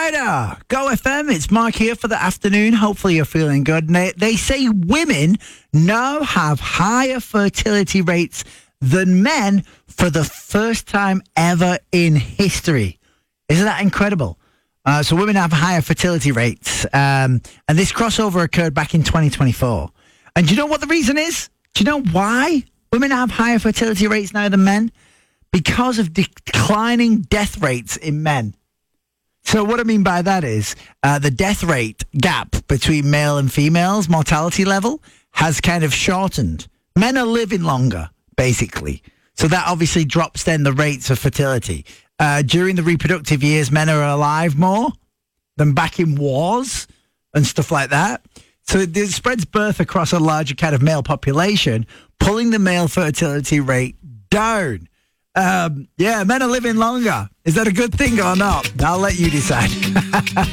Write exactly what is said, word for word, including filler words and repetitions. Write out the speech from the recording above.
righto. Go F M, it's Mark here for the afternoon. Hopefully you're feeling good. They, they say women now have higher fertility rates than men for the first time ever in history. Isn't that incredible? Uh, so women have higher fertility rates. Um, and this crossover occurred back in twenty twenty-four. And do you know what the reason is? Do you know why women have higher fertility rates now than men? Because of declining death rates in men. So what I mean by that is uh, the death rate gap between male and females, mortality level, has kind of shortened. Men are living longer, basically. So that obviously drops then the rates of fertility. Uh, during the reproductive years, men are alive more than back in wars and stuff like that. So it spreads birth across a larger kind of male population, pulling the male fertility rate down. Um, yeah, men are living longer. Is that a good thing or not? I'll let you decide.